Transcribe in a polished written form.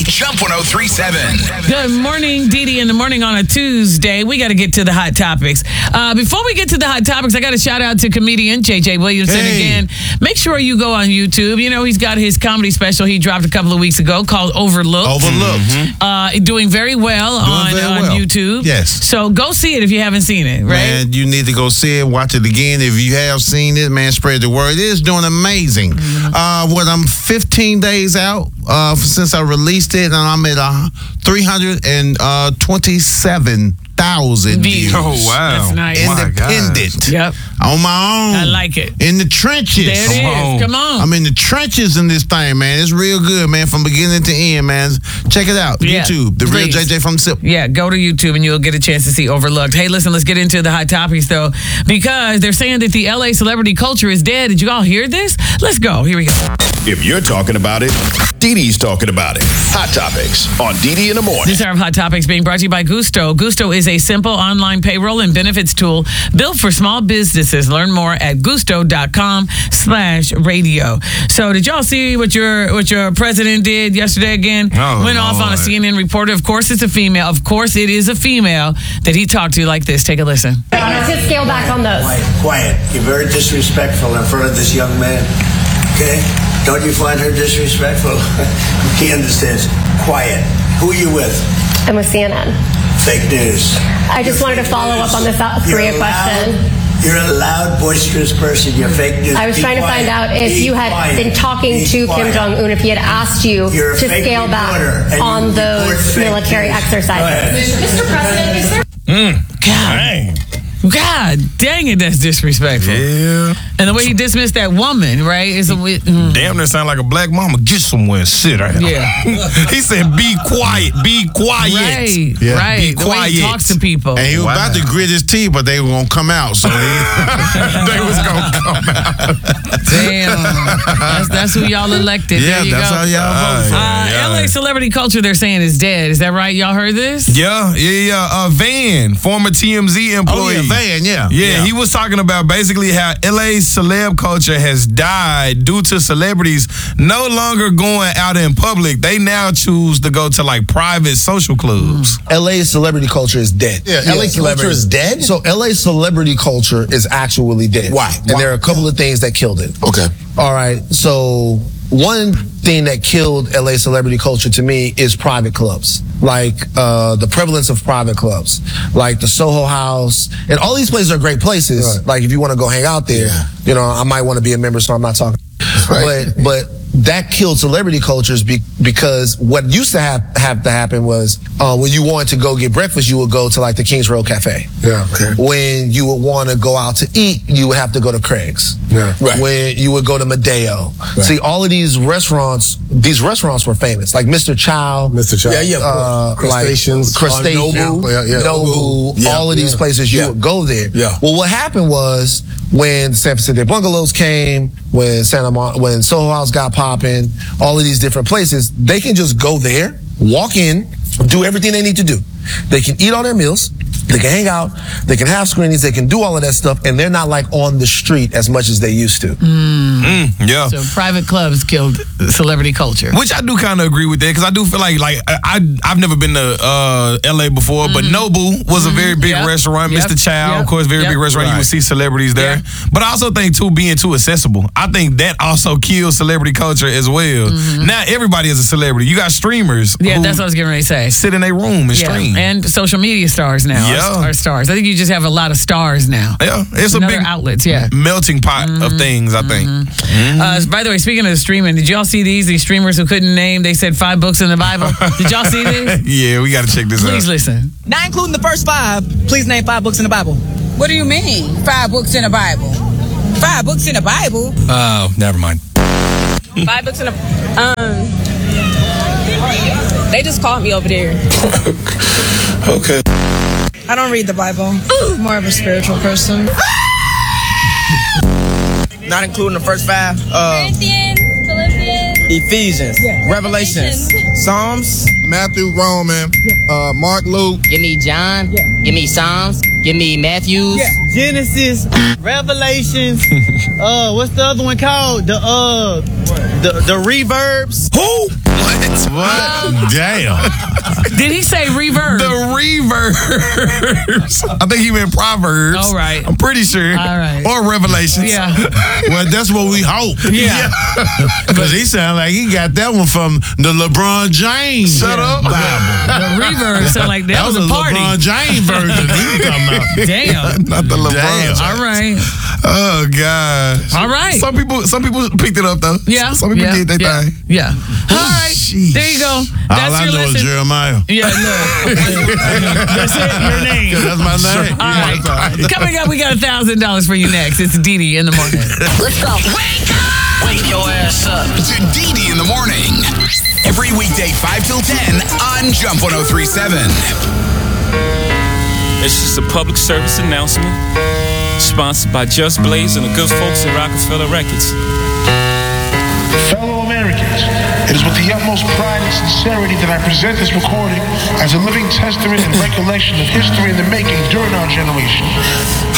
Jump 103.7. Good morning, Dee in the morning on a Tuesday. We got to get to the hot topics. Before we get to the hot topics, I got to shout out to comedian JJ Williamson again. Make sure you go on YouTube. You know, he's got his comedy special he dropped a couple of weeks ago called Overlooked. Doing very well on YouTube. Yes. So go see it if you haven't seen it, right? Man, you need to go see it, watch it again. If you have seen it, man, spread the word. It is doing amazing. I'm 15 days out since I released it, and I'm at 327,000 views. Oh, wow. That's nice. Independent. Yep. On my own. I like it. In the trenches. There it is. Come on. I'm in the trenches in this thing, man. It's real good, man, from beginning to end, man. Check it out. Yeah, YouTube. The please. Real JJ from SIP. Yeah, go to YouTube and you'll get a chance to see Overlooked. Hey, listen, let's get into the hot topics, though, because they're saying that the LA celebrity culture is dead. Did you all hear this? Let's go. Here we go. If you're talking about it, Dee Dee's talking about it. Hot Topics on Dee in the morning. This hour of Hot Topics being brought to you by Gusto. Gusto is a simple online payroll and benefits tool built for small businesses. Learn more at gusto.com/radio. So did y'all see what your president did yesterday again? Went off on a CNN reporter. Of course it's a female. Of course it is a female that he talked to like this. Take a listen. Just scale back on those. Quiet. You're very disrespectful in front of this young man. Okay? Don't you find her disrespectful? He understands. Quiet. Who are you with? I'm with CNN. Fake news. I just wanted to follow up on this South Korea question. You're a loud, boisterous person. You're fake news. I was trying to find out if you had been talking to Kim Jong-un, if he had asked you to scale back on those military exercises. Mr. President, is there... God dang it, that's disrespectful. Yeah. And the way he dismissed that woman, right? Damn, that sound like a black mama. Get somewhere and sit right Yeah. He said, be quiet. Be quiet. Right, Yeah. right. Be The way he quiet. talks to people. And he was about to grit his teeth, but they were going to come out. So They was going to come out. Damn. That's who y'all elected. yeah, there you that's go. how y'all vote for. LA celebrity culture, they're saying, is dead. Is that right? Y'all heard this? Yeah. Van, former TMZ employee. Oh, yeah, Van, yeah. Yeah, he was talking about basically how LA celeb culture has died due to celebrities no longer going out in public. They now choose to go to like private social clubs. LA celebrity culture is dead. Yeah, LA culture is dead? So LA celebrity culture is actually dead. Why? And there are a couple of things that killed it. Okay. All right. So one thing that killed LA celebrity culture to me is private clubs. Like the prevalence of private clubs, like the Soho House, and all these places are great places. Right. Like if you want to go hang out there, you know, I might want to be a member, so I'm not talking. Right. But that killed celebrity cultures because what used to have to happen was when you wanted to go get breakfast, you would go to like the Kings Road Cafe. Yeah, okay. When you would want to go out to eat, you would have to go to Craig's. Yeah, right. When you would go to Medeo. Right. See, all of these restaurants were famous. Like Mr. Chow. Mr. Chow. Yeah. Crustaceans. Nobu. Nobu. Yeah, all of these places, you would go there. Yeah. Well, what happened was when San Francisco Bungalows came, when Soho House got popping, all of these different places, they can just go there, walk in, do everything they need to do. They can eat all their meals. They can hang out, they can have screenings, they can do all of that stuff, and they're not like on the street as much as they used to. Yeah. So private clubs killed celebrity culture. Which I do kind of agree with that, because I do feel like I've never been to LA before, but Nobu was a very big restaurant. Mr. Chow, of course, very big restaurant. You would see celebrities there. But I also think too, being too accessible, I think that also kills celebrity culture as well. Now everybody is a celebrity. You got streamers. Yeah, that's what I was getting ready to say. Sit in a room and stream. And social media stars now are stars. I think you just have a lot of stars now. Yeah, it's and a big outlets. melting pot of things, I think. By the way, speaking of streaming, did y'all see these streamers who couldn't name? They said 5 books in the Bible. Did y'all see this? Yeah, we got to check this out. Please listen. Not including the first 5. Please name 5 books in the Bible. What do you mean, 5 books in the Bible? 5 books in the Bible? Oh, never mind. 5 books in the... They just called me over there. Okay. I don't read the Bible. More of a spiritual person. Not including the first 5. Philippians. Ephesians. Revelations. Psalms. Matthew, Roman, Mark, Luke. Give me John. Give me Psalms. Give me Matthews. Genesis. Revelations. What's the other one called? The reverbs. Who? What? What? Damn. Did he say reverb? The reverse. I think he meant Proverbs. All right. I'm pretty sure. All right. Or Revelations. Yeah. Well, that's what we hope. Yeah. Because he sounded like he got that one from the LeBron James Shut up. Bible. The reverb sounded like that was a party. LeBron James version he was talking about. Damn. Not the LeBron. Damn. All right. Oh God. All right. Some people picked it up though. Yeah. Some people did their thing. Yeah. All right. There you go. That's All I your know is lesson. Jeremiah. Yeah, no. That's it. Your name. That's my name. All right. Coming up, we got $1,000 for you next. It's Didi in the morning. Let's go. Wake up! Wake your ass up to Didi in the morning. Every weekday 5 till 10 on Jump 103.7. It's just a public service announcement sponsored by Just Blaze and the good folks at Rockefeller Records. Fellow Americans, it is with the utmost pride and sincerity that I present this recording as a living testament and recollection of history in the making during our generation.